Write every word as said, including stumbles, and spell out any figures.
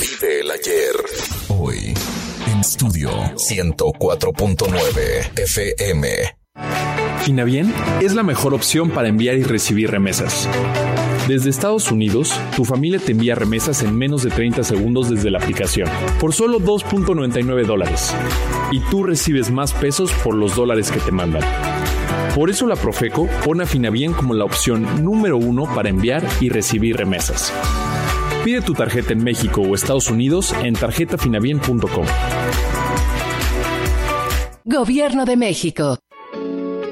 Revive el ayer. Hoy, en Estudio ciento cuatro punto nueve F M. Finabién es la mejor opción para enviar y recibir remesas. Desde Estados Unidos, tu familia te envía remesas en menos de treinta segundos desde la aplicación, por solo dos punto noventa y nueve dólares. Y tú recibes más pesos por los dólares que te mandan. Por eso la Profeco pone a Finabién como la opción número uno para enviar y recibir remesas. Pide tu tarjeta en México o Estados Unidos en tarjeta finabién punto com. Gobierno de México.